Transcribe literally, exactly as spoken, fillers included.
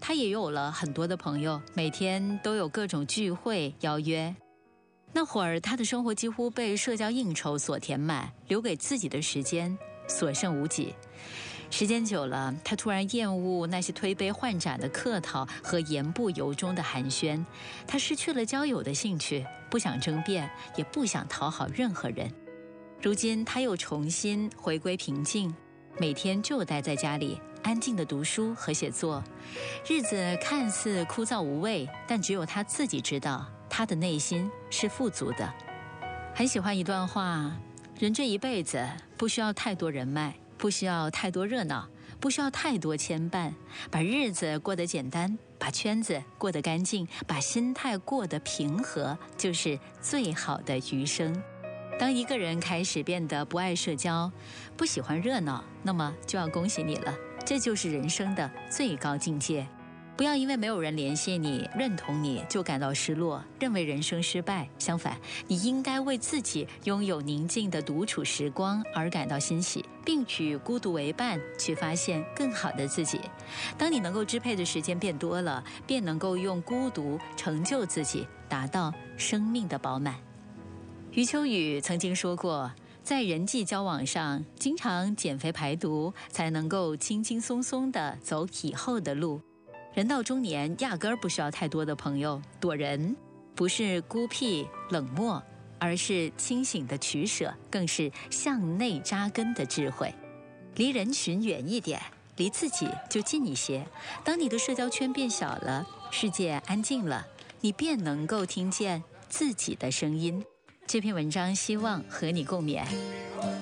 他也有了很多的朋友，每天都有各种聚会邀约。那会儿他的生活几乎被社交应酬所填满，留给自己的时间所剩无几。时间久了，他突然厌恶那些推杯换盏的客套和言不由衷的寒暄，他失去了交友的兴趣，不想争辩，也不想讨好任何人。如今他又重新回归平静，每天就待在家里，安静地读书和写作。日子看似枯燥无味，但只有他自己知道，他的内心是富足的。很喜欢一段话：人这一辈子不需要太多人脉，不需要太多热闹，不需要太多牵绊，把日子过得简单，把圈子过得干净，把心态过得平和，就是最好的余生。当一个人开始变得不爱社交，不喜欢热闹，那么就要恭喜你了，这就是人生的最高境界。不要因为没有人联系你、认同你就感到失落，认为人生失败。相反，你应该为自己拥有宁静的独处时光而感到欣喜，并与孤独为伴，去发现更好的自己。当你能够支配的时间变多了，便能够用孤独成就自己，达到生命的饱满。余秋雨曾经说过，在人际交往上，经常减肥排毒，才能够轻轻松松地走以后的路。人到中年，压根儿不需要太多的朋友。躲人不是孤僻冷漠，而是清醒的取舍，更是向内扎根的智慧。离人群远一点，离自己就近一些。当你的社交圈变小了，世界安静了，你便能够听见自己的声音。这篇文章希望和你共勉。